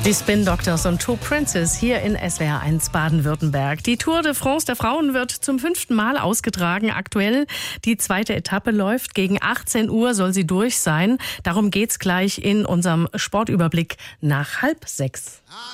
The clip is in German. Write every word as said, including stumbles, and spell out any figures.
Die Spin Doctors und Two Princes hier in S W R eins Baden-Württemberg. Die Tour de France der Frauen wird zum fünften Mal ausgetragen. Aktuell die zweite Etappe läuft. Gegen achtzehn Uhr soll sie durch sein. Darum geht's gleich in unserem Sportüberblick nach halb sechs.